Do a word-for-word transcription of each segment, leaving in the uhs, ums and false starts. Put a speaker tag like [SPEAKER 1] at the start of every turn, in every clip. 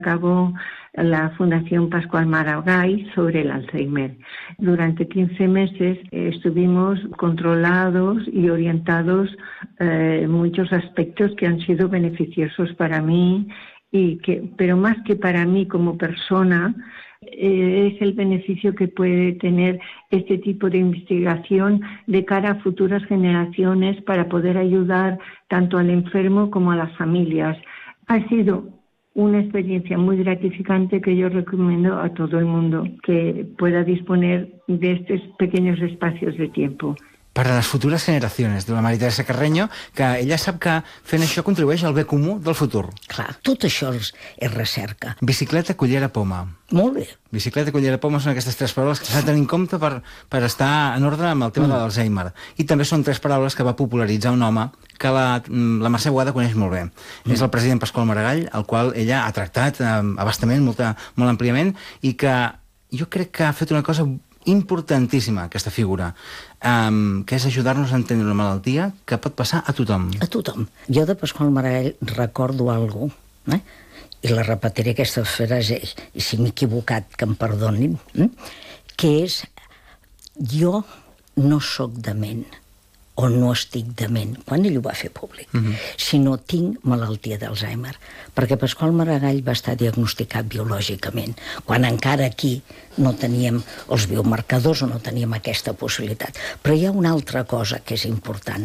[SPEAKER 1] cabo la Fundación Pascual Maragall sobre el Alzheimer. Durante quince meses eh, estuvimos controlados y orientados en eh, muchos aspectos que han sido beneficiosos para mí, y que, pero más que para mí como persona, eh, es el beneficio que puede tener este tipo de investigación de cara a futuras generaciones para poder ayudar tanto al enfermo como a las familias. Ha sido una experiencia muy gratificante que yo recomiendo a todo el mundo que pueda disponer de estos pequeños espacios de tiempo.
[SPEAKER 2] Per a les futures generacions, de la Maria Teresa Carreño, que ella sap que fent això contribueix al bé comú del futur.
[SPEAKER 3] Clar, tot això és, és recerca.
[SPEAKER 2] Bicicleta, cullera, poma.
[SPEAKER 3] Molt bé.
[SPEAKER 2] Bicicleta, cullera, poma són aquestes tres paraules que s'han de tenir en compte per, per estar en ordre amb el tema mm. de l'Alzheimer. I també són tres paraules que va popularitzar un home que la, la Mercè Boada coneix molt bé. Mm. És el president Pasqual Maragall, el qual ella ha tractat eh, abastament, molt, molt àmpliament, i que jo crec que ha fet una cosa importantíssima, aquesta figura, um, que és ajudar-nos a entendre una malaltia que pot passar a tothom.
[SPEAKER 3] A tothom. Jo de Pasqual Maragall recordo alguna cosa, eh? I la repetiré aquesta frase, i si m'he equivocat que em perdonin, eh? Que és: jo no sóc dement, o no estic dement, quan ell ho va fer públic, uh-huh. sinó tinc malaltia d'Alzheimer, perquè Pasqual Maragall va estar diagnosticat biològicament, quan encara aquí no teníem els biomarcadors o no teníem aquesta possibilitat. Però hi ha una altra cosa que és important,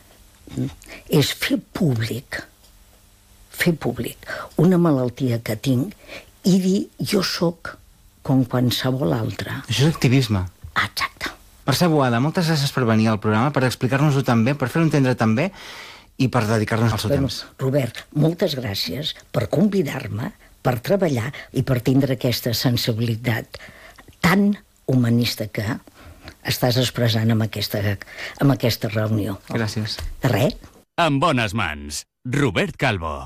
[SPEAKER 3] és fer públic, fer públic una malaltia que tinc i dir jo sóc com qualsevol altre.
[SPEAKER 2] Això és activisme.
[SPEAKER 3] Exacte.
[SPEAKER 2] Mercè Boada, moltes gràcies per venir al programa, per explicar-nos-ho tan bé, per fer-ho entendre tan bé i per dedicar-nos al seu
[SPEAKER 3] bueno,
[SPEAKER 2] temps.
[SPEAKER 3] Robert, moltes gràcies per convidar-me, per treballar i per tindre aquesta sensibilitat tan humanista que estàs expressant amb aquesta, amb aquesta reunió.
[SPEAKER 2] Gràcies.
[SPEAKER 3] De res.
[SPEAKER 4] En bones mans, Robert Calvo.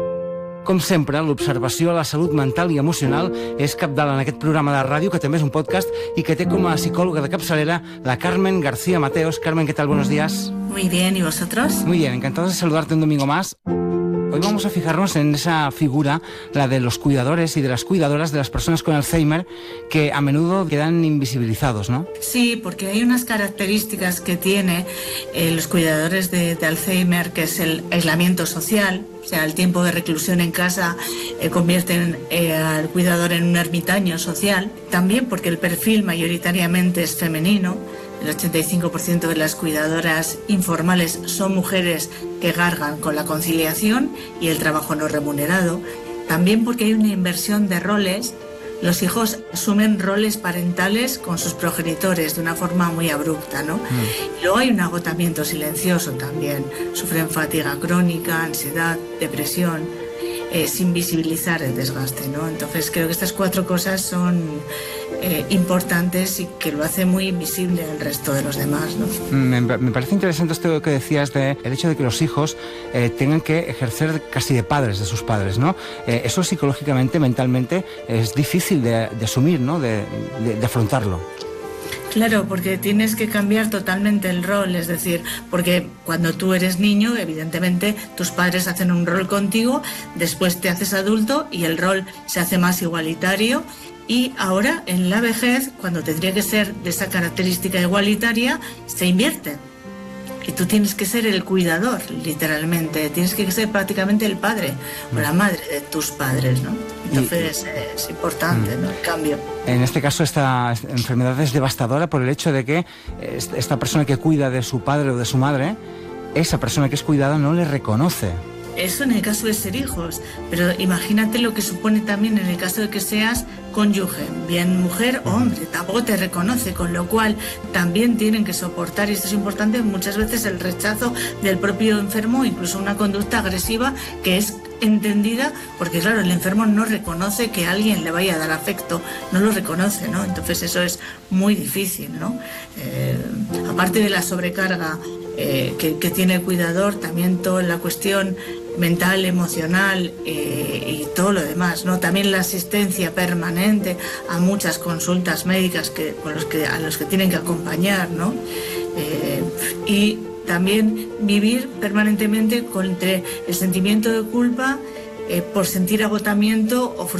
[SPEAKER 2] Com sempre, l'observació a la salut mental i emocional és cabdal en aquest programa de ràdio, que també és un podcast i que té com a psicòloga de capçalera la Carmen García Mateos. Carmen, ¿qué tal? Buenos días.
[SPEAKER 5] Muy bien, ¿y vosotros?
[SPEAKER 2] Muy bien, encantados de saludarte un domingo más. Hoy vamos a fijarnos en esa figura, la de los cuidadores y de las cuidadoras de las personas con Alzheimer, que a menudo quedan invisibilizados, ¿no?
[SPEAKER 5] Sí, porque hay unas características que tiene eh, los cuidadores de, de Alzheimer, que es el aislamiento social. O sea, el tiempo de reclusión en casa eh, convierte eh, al cuidador en un ermitaño social. También porque el perfil mayoritariamente es femenino. El ochenta y cinco por ciento de las cuidadoras informales son mujeres que cargan con la conciliación y el trabajo no remunerado. También porque hay una inversión de roles. Los hijos asumen roles parentales con sus progenitores de una forma muy abrupta, ¿no? Mm. Y luego hay un agotamiento silencioso también. Sufren fatiga crónica, ansiedad, depresión, eh, sin visibilizar el desgaste, ¿no? Entonces creo que estas cuatro cosas son eh, importantes y que lo hace muy invisible al resto de los demás, ¿no?
[SPEAKER 2] Me, me parece interesante esto que decías de el hecho de que los hijos eh, tengan que ejercer casi de padres de sus padres, ¿no? Eh, eso psicológicamente, mentalmente, es difícil de, de asumir, ¿no? De, de, de afrontarlo.
[SPEAKER 5] Claro, porque tienes que cambiar totalmente el rol, es decir, porque cuando tú eres niño, evidentemente tus padres hacen un rol contigo, después te haces adulto y el rol se hace más igualitario, y ahora en la vejez, cuando tendría que ser de esa característica igualitaria, se invierte. Y tú tienes que ser el cuidador, literalmente, tienes que ser prácticamente el padre o la madre de tus padres, ¿no? Entonces y, es importante, ¿no? El cambio.
[SPEAKER 2] En este caso esta enfermedad es devastadora por el hecho de que esta persona que cuida de su padre o de su madre, esa persona que es cuidada no le reconoce.
[SPEAKER 5] Eso en el caso de ser hijos, pero imagínate lo que supone también en el caso de que seas cónyuge, bien mujer o hombre, tampoco te reconoce, con lo cual también tienen que soportar, y esto es importante, muchas veces el rechazo del propio enfermo, incluso una conducta agresiva que es entendida, porque claro, el enfermo no reconoce que alguien le vaya a dar afecto, no lo reconoce, ¿no? Entonces eso es muy difícil, ¿no? Eh, aparte de la sobrecarga eh, que, que tiene el cuidador, también toda la cuestión mental, emocional eh, y todo lo demás, ¿no? También la asistencia permanente a muchas consultas médicas que, con los que, a los que tienen que acompañar, ¿no? Eh, y también vivir permanentemente con entre el sentimiento de culpa eh, por sentir agotamiento o frustración